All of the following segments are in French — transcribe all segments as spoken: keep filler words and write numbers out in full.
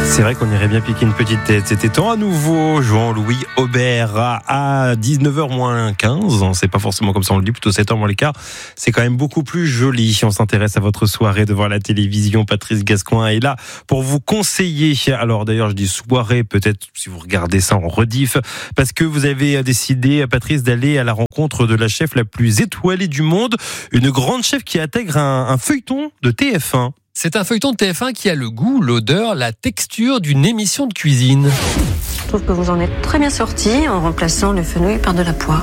C'est vrai qu'on irait bien piquer une petite tête. C'était temps à nouveau, Jean-Louis Aubert à dix-neuf heures moins quinze. C'est pas forcément comme ça, on le dit, plutôt sept heures moins le quart. C'est quand même beaucoup plus joli. On s'intéresse à votre soirée devant la télévision. Patrice Gascoin est là pour vous conseiller. Alors d'ailleurs, je dis soirée, peut-être si vous regardez ça en rediff, parce que vous avez décidé, Patrice, d'aller à la rencontre de la chef la plus étoilée du monde. Une grande chef qui intègre un, un feuilleton de T F un. C'est un feuilleton de T F un qui a le goût, l'odeur, la texture d'une émission de cuisine. Je trouve que vous en êtes très bien sorti en remplaçant le fenouil par de la poire.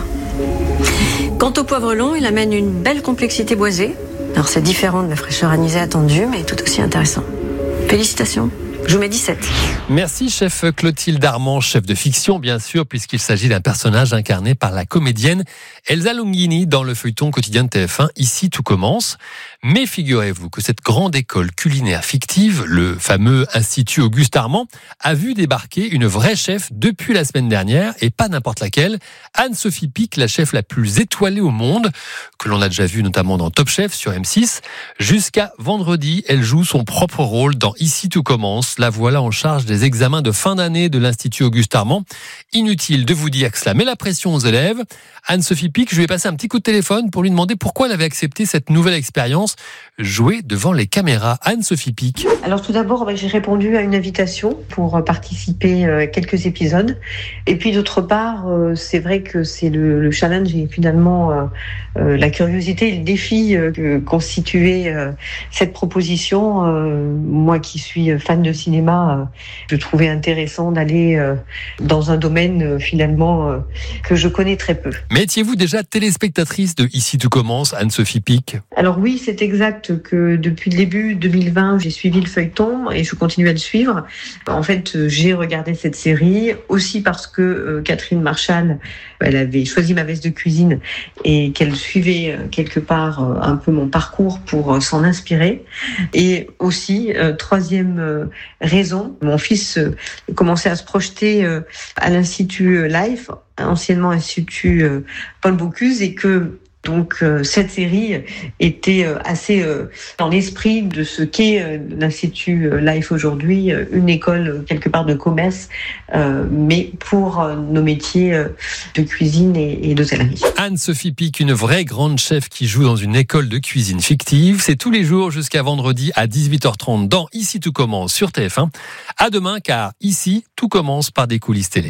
Quant au poivre long, il amène une belle complexité boisée. Alors c'est différent de la fraîcheur anisée attendue, mais tout aussi intéressant. Félicitations. Je vous mets dix-sept. Merci, chef Clotilde Armand, chef de fiction, bien sûr, puisqu'il s'agit d'un personnage incarné par la comédienne Elsa Longhini dans le feuilleton quotidien de T F un. Ici, tout commence. Mais figurez-vous que cette grande école culinaire fictive, le fameux Institut Auguste Armand, a vu débarquer une vraie chef depuis la semaine dernière, et pas n'importe laquelle, Anne-Sophie Pic, la chef la plus étoilée au monde, que l'on a déjà vue notamment dans Top Chef sur M six. Jusqu'à vendredi, elle joue son propre rôle dans Ici, tout commence. La voilà en charge des examens de fin d'année de l'Institut Auguste Armand. Inutile de vous dire que cela met la pression aux élèves. Anne-Sophie Pic, je lui ai passé un petit coup de téléphone pour lui demander pourquoi elle avait accepté cette nouvelle expérience, jouer devant les caméras. Anne-Sophie Pic. Alors tout d'abord, j'ai répondu à une invitation pour participer à quelques épisodes. Et puis d'autre part, c'est vrai que c'est le, le challenge et finalement euh, la curiosité et le défi que constituait euh, cette proposition. Euh, moi qui suis fan de cinéma, euh, je trouvais intéressant d'aller euh, dans un domaine euh, finalement euh, que je connais très peu. Mais étiez-vous déjà téléspectatrice de Ici tout commence, Anne-Sophie Pic ? Alors oui, c'est exact que depuis le début deux mille vingt, j'ai suivi le feuilleton et je continue à le suivre. En fait, j'ai regardé cette série aussi parce que euh, Catherine Marchal, elle avait choisi ma veste de cuisine et qu'elle suivait euh, quelque part euh, un peu mon parcours pour euh, s'en inspirer. Et aussi, euh, troisième euh, raison, mon fils euh, commençait à se projeter euh, à l'Institut Life, anciennement Institut euh, Paul Bocuse, et que donc euh, cette série était euh, assez euh, dans l'esprit de ce qu'est euh, l'Institut euh, Life aujourd'hui, euh, une école euh, quelque part de commerce, euh, mais pour euh, nos métiers euh, de cuisine et, et d'hôtellerie. Anne-Sophie Pic, une vraie grande chef qui joue dans une école de cuisine fictive. C'est tous les jours jusqu'à vendredi à dix-huit heures trente dans Ici tout commence sur T F un. À demain, car ici tout commence par des coulisses télé.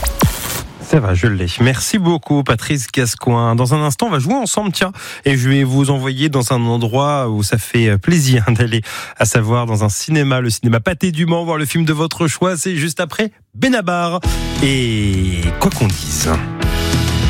Ça va, je l'ai. Merci beaucoup, Patrice Gascoin. Dans un instant, on va jouer ensemble, tiens. Et je vais vous envoyer dans un endroit où ça fait plaisir d'aller, à savoir dans un cinéma, le cinéma Pathé du Mans, voir le film de votre choix. C'est juste après Benabar. Et quoi qu'on dise...